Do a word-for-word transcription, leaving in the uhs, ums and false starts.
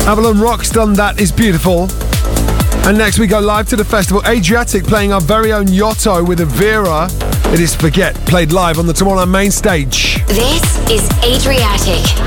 Avalon Rock's done That Is Beautiful. And next we go live to the festival. Adriatic playing our very own Yotto with Avira. It is Forget, played live on the Tomorrowland main stage. This is Adriatic.